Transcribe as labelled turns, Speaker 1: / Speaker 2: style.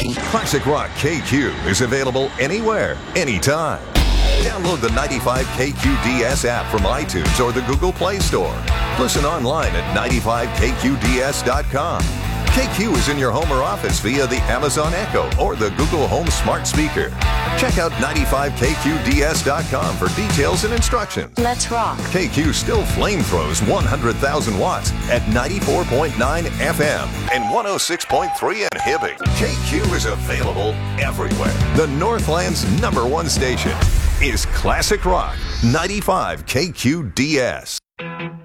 Speaker 1: Classic Rock KQ is available anywhere, anytime. Download the 95 KQDS app from iTunes or the Google Play Store. Listen online at 95kqds.com. KQ is in your home or office via the Amazon Echo or the Google Home Smart Speaker. Check out 95kqds.com for details and instructions.
Speaker 2: Let's rock.
Speaker 1: KQ still flamethrows 100,000 watts at 94.9 FM and 106.3 in Hibbing. KQ is available everywhere. The Northland's #1 station is Classic Rock 95 KQDS.